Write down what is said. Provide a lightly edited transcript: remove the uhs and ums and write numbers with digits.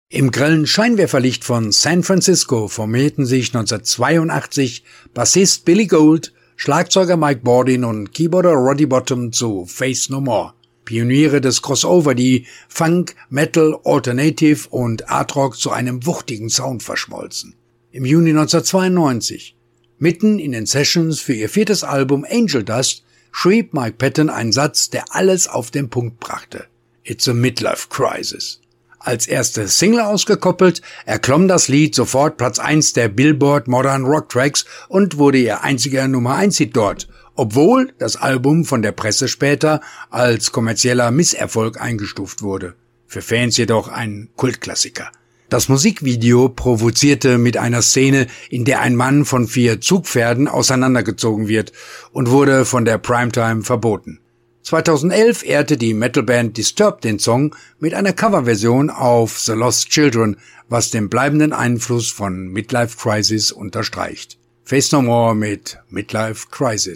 Im grellen Scheinwerferlicht von San Francisco formierten sich 1982 Bassist Billy Gould, Schlagzeuger Mike Bordin und Keyboarder Roddy Bottum zu Faith No More. Pioniere des Crossover, die Funk, Metal, Alternative und Art Rock zu einem wuchtigen Sound verschmolzen. Im Juni 1992, mitten in den Sessions für ihr 4. Album Angel Dust, schrieb Mike Patton einen Satz, der alles auf den Punkt brachte. It's a Midlife Crisis. Als erste Single ausgekoppelt, erklomm das Lied sofort Platz 1 der Billboard Modern Rock Tracks und wurde ihr einziger Nummer-1-Hit dort, obwohl das Album von der Presse später als kommerzieller Misserfolg eingestuft wurde. Für Fans jedoch ein Kultklassiker. Das Musikvideo provozierte mit einer Szene, in der ein Mann von 4 Zugpferden auseinandergezogen wird und wurde von der Primetime verboten. 2011 ehrte die Metalband Disturbed den Song mit einer Coverversion auf The Lost Children, was den bleibenden Einfluss von Midlife Crisis unterstreicht. Faith No More mit Midlife Crisis.